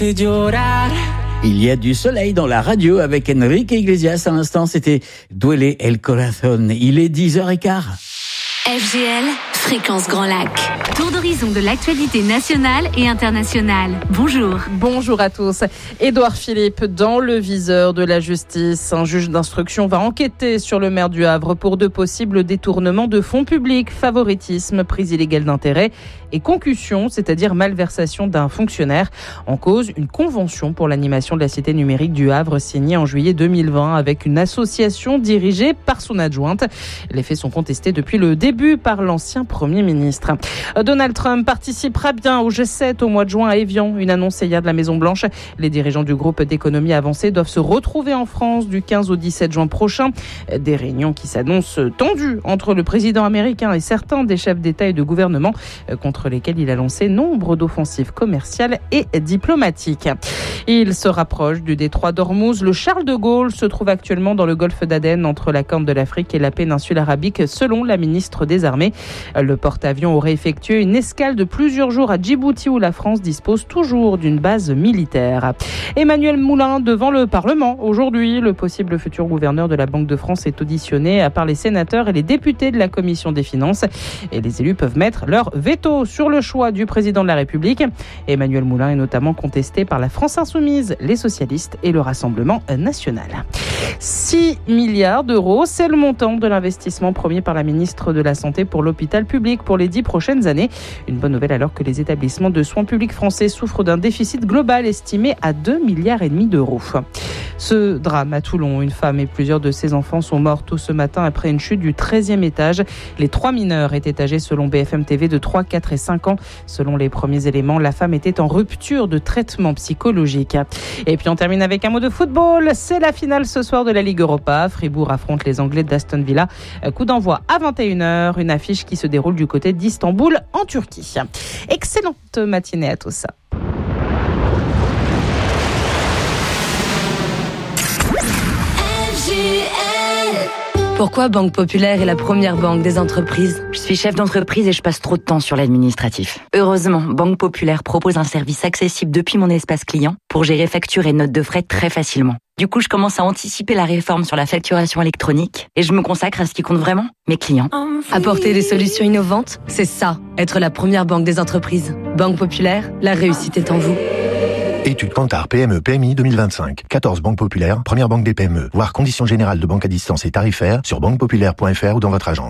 Il y a du soleil dans la radio avec Enrique Iglesias. À l'instant, c'était Duele el Corazón. Il est 10h15. FGL, Fréquence Grand Lac. Tour d'horizon de l'actualité nationale et internationale. Bonjour. Bonjour à tous. Édouard Philippe, dans le viseur de la justice. Un juge d'instruction va enquêter sur le maire du Havre pour de possibles détournements de fonds publics, favoritisme, prise illégale d'intérêt et concussion, c'est-à-dire malversation d'un fonctionnaire. En cause, une convention pour l'animation de la cité numérique du Havre signée en juillet 2020 avec une association dirigée par son adjointe. Les faits sont contestés depuis le début par l'ancien Premier ministre. Donald Trump participera bien au G7 au mois de juin à Évian. Une annonce hier de la Maison-Blanche. Les dirigeants du groupe d'économie avancée doivent se retrouver en France du 15 au 17 juin prochain. Des réunions qui s'annoncent tendues entre le président américain et certains des chefs d'État et de gouvernement contre lesquels il a lancé nombre d'offensives commerciales et diplomatiques. Il se rapproche du détroit d'Ormuz. Le Charles de Gaulle se trouve actuellement dans le golfe d'Aden entre la Corne de l'Afrique et la péninsule arabique, selon la ministre des Armées. Le porte-avions aurait effectué une escale de plusieurs jours à Djibouti où la France dispose toujours d'une base militaire. Emmanuel Moulin devant le Parlement. Aujourd'hui, le possible futur gouverneur de la Banque de France est auditionné par les sénateurs et les députés de la Commission des Finances. Et les élus peuvent mettre leur veto sur le choix du président de la République. Emmanuel Moulin est notamment contesté par la France Insoumise, les socialistes et le Rassemblement national. 6 milliards d'euros, c'est le montant de l'investissement promis par la ministre de la Santé pour l'hôpital public pour les 10 prochaines années. Une bonne nouvelle alors que les établissements de soins publics français souffrent d'un déficit global estimé à 2,5 milliards d'euros. Ce drame à Toulon, une femme et plusieurs de ses enfants sont morts tôt ce matin après une chute du 13e étage. Les 3 mineurs étaient âgés selon BFM TV de 3, 4 et 5 ans. Selon les premiers éléments, la femme était en rupture de traitement psychologique. Et puis on termine avec un mot de football. C'est la finale ce soir de la Ligue Europa. Fribourg affronte les Anglais d'Aston Villa. Coup d'envoi à 21h. Une affiche qui se déroule du côté d'Istanbul en Turquie. Excellente matinée à tous. Pourquoi Banque Populaire est la première banque des entreprises ? Je suis chef d'entreprise et je passe trop de temps sur l'administratif. Heureusement, Banque Populaire propose un service accessible depuis mon espace client pour gérer factures et notes de frais très facilement. Du coup, je commence à anticiper la réforme sur la facturation électronique et je me consacre à ce qui compte vraiment, mes clients. Apporter des solutions innovantes, c'est ça, être la première banque des entreprises. Banque Populaire, la réussite est en vous. Étude Kantar PME PMI 2025. 14 banques populaires, première banque des PME. Voir conditions générales de banque à distance et tarifaires sur banquepopulaire.fr ou dans votre agence.